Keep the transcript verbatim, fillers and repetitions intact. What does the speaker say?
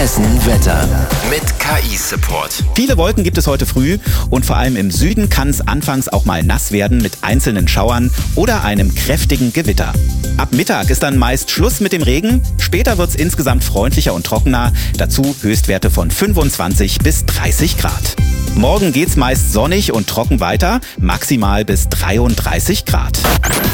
Hessen Wetter mit K I-Support. Viele Wolken gibt es heute früh und vor allem im Süden kann es anfangs auch mal nass werden mit einzelnen Schauern oder einem kräftigen Gewitter. Ab Mittag ist dann meist Schluss mit dem Regen. Später wird es insgesamt freundlicher und trockener. Dazu Höchstwerte von fünfundzwanzig bis dreißig Grad. Morgen geht's meist sonnig und trocken weiter, maximal bis dreiunddreißig Grad.